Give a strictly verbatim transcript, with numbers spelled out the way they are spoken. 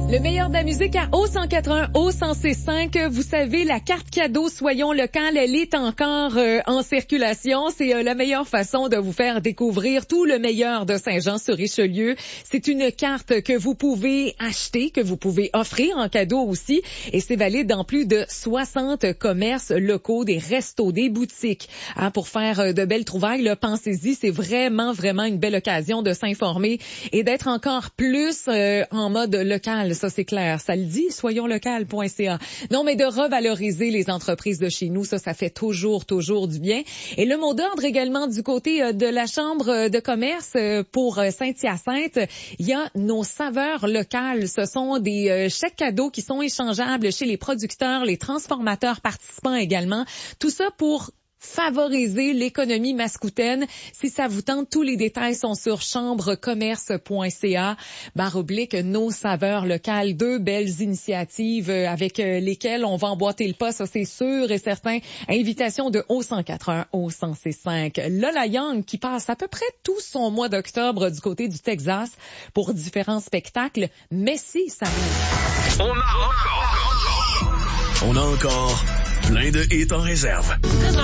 Le meilleur de la musique à O cent quatre-vingt-un, O cent cinq. Vous savez, la carte cadeau Soyons Local, elle est encore euh, en circulation. C'est euh, la meilleure façon de vous faire découvrir tout le meilleur de Saint-Jean-sur-Richelieu. C'est une carte que vous pouvez acheter, que vous pouvez offrir en cadeau aussi. Et c'est valide dans plus de soixante commerces locaux, des restos, des boutiques. Hein, pour faire euh, de belles trouvailles, là, pensez-y, c'est vraiment, vraiment une belle occasion de s'informer et d'être encore plus euh, en mode local. Ça, c'est clair. Ça le dit, soyons local point c a. Non, mais de revaloriser les entreprises de chez nous, ça, ça fait toujours, toujours du bien. Et le mot d'ordre également du côté de la Chambre de commerce pour Saint-Hyacinthe, il y a nos saveurs locales. Ce sont des chèques cadeaux qui sont échangeables chez les producteurs, les transformateurs participants également. Tout ça pour favoriser l'économie mascoutaine. Si ça vous tente, tous les détails sont sur chambre commerce point c a, barre oblique, nos saveurs locales. Deux belles initiatives avec lesquelles on va emboîter le pas, ça c'est sûr et certain. Invitation de O cent quatre-vingt-un, O cent cinq. Lola Young qui passe à peu près tout son mois d'octobre du côté du Texas pour différents spectacles. Mais si, ça On a encore, on a encore plein de hits en réserve.